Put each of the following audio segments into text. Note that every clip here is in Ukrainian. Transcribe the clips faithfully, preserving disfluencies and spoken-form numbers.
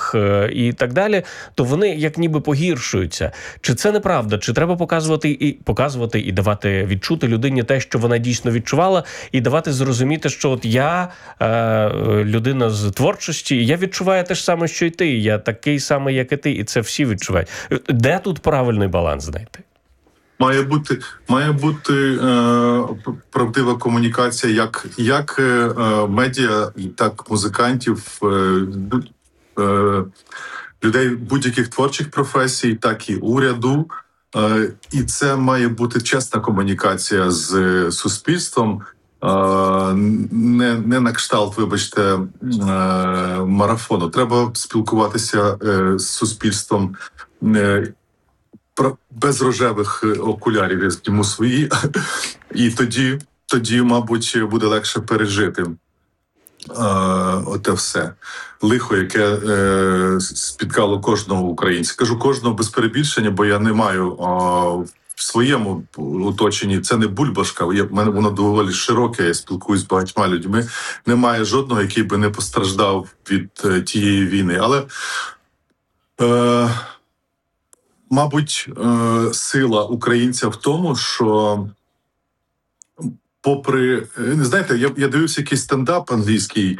виборах е, і так далі, то вони як ніби погіршуються. Чи це неправда? Чи треба показувати і показувати і давати відчути людині те, що вона дійсно відчувала, і давати зрозуміти, що от я е, людина з творчості, і я відчуваю те ж саме, що й ти. Я такий самий, як і ти, і це всі відчувають. Де тут правильний баланс знайти? Має бути, має бути е, правдива комунікація як, як е, медіа, так музикантів, е, е, людей будь-яких творчих професій, так і уряду. Е, і це має бути чесна комунікація з суспільством, е, не, не на кшталт, вибачте, е, марафону. Треба спілкуватися е, з суспільством е, без рожевих окулярів, я зніму свої, і тоді, тоді, мабуть, буде легше пережити е, оте все лихо, яке е, спіткало кожного українця. Кажу кожного без перебільшення, бо я не маю е, в своєму оточенні, це не бульбашка, я, в мене воно доволі широке, я спілкуюсь з багатьма людьми, немає жодного, який би не постраждав від е, тієї війни. Але е, мабуть, сила українця в тому, що попри... Не знаєте, я, я дивився якийсь стендап англійський,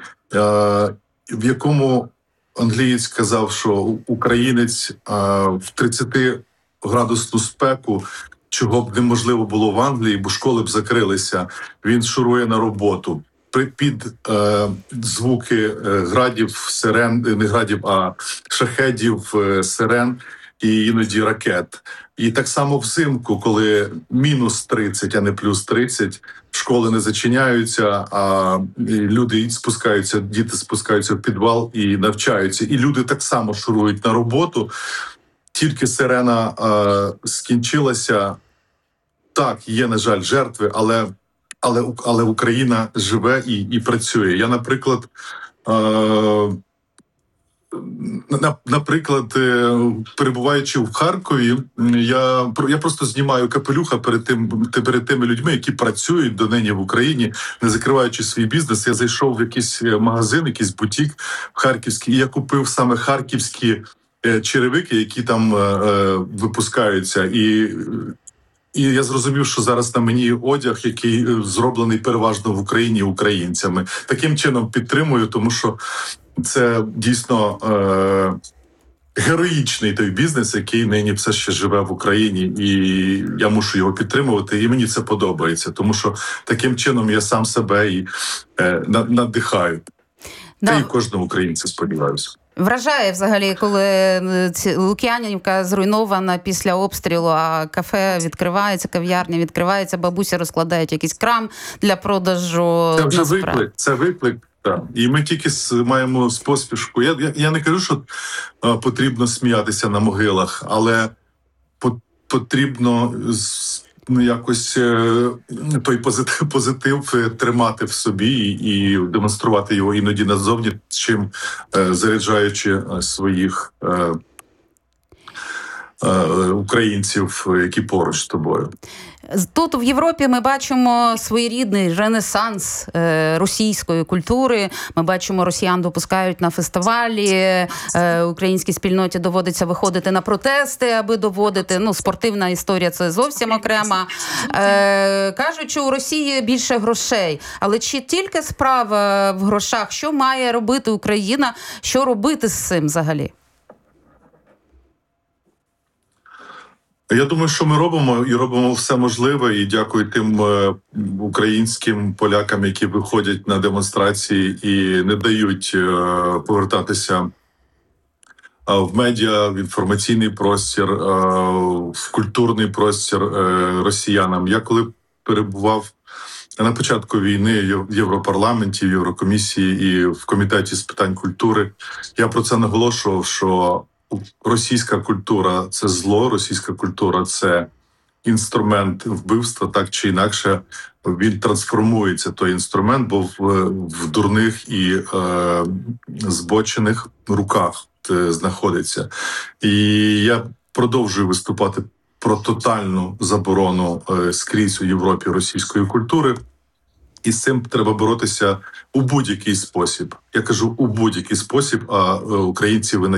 в якому англієць казав, що українець в тридцятиградусну спеку, чого б неможливо було в Англії, бо школи б закрилися, він шурує на роботу. Під е, звуки градів, сирен, не градів, а шахедів, сирен, і іноді ракет. І так само взимку, коли мінус тридцять, а не плюс тридцять, школи не зачиняються, а люди спускаються, діти спускаються в підвал і навчаються. І люди так само шурують на роботу. Тільки сирена е, скінчилася. Так, є, на жаль, жертви, але, але, але Україна живе і, і працює. Я, наприклад, е, Наприклад, перебуваючи в Харкові, я, я просто знімаю капелюха перед тим, перед тими людьми, які працюють донині в Україні, не закриваючи свій бізнес. Я зайшов в якийсь магазин, якийсь бутік харківський, і я купив саме харківські черевики, які там е, випускаються. І, і я зрозумів, що зараз на мені одяг, який зроблений переважно в Україні українцями. Таким чином підтримую, тому що це дійсно е, героїчний той бізнес, який нині все ще живе в Україні, і я мушу його підтримувати, і мені це подобається, тому що таким чином я сам себе і е, надихаю. Та й кожного українця, сподіваюся. Вражає взагалі, коли Лук'янівка зруйнована після обстрілу, а кафе відкривається, кав'ярня відкривається, бабуся розкладають якийсь крам для продажу. Це вже виклик, це виклик. Так. І ми тільки маємо з поспішку. Я, я, я не кажу, що а, потрібно сміятися на могилах, але по, потрібно ну, якось е, той позитив, позитив тримати в собі і, і демонструвати його іноді назовні, чим е, заряджаючи своїх е, е, українців, які поруч з тобою. Тут в Європі ми бачимо своєрідний ренесанс е, російської культури. Ми бачимо, росіян допускають на фестивалі, е, українській спільноті доводиться виходити на протести, аби доводити. Ну, спортивна історія – це зовсім окрема. Е, кажуть, що у Росії більше грошей. Але чи тільки справа в грошах? Що має робити Україна? Що робити з цим взагалі? Я думаю, що ми робимо і робимо все можливе, і дякую тим е, українським полякам, які виходять на демонстрації і не дають е, повертатися е, в медіа, в інформаційний простір, е, в культурний простір е, росіянам. Я коли перебував на початку війни в Європарламенті, в Єврокомісії і в Комітеті з питань культури, я про це наголошував, що російська культура – це зло, російська культура – це інструмент вбивства, так чи інакше він трансформується, той інструмент, бо в, в дурних і е, збочених руках е, знаходиться. І я продовжую виступати про тотальну заборону е, скрізь у Європі російської культури. І з цим треба боротися у будь-який спосіб. Я кажу, у будь-який спосіб, а українці ви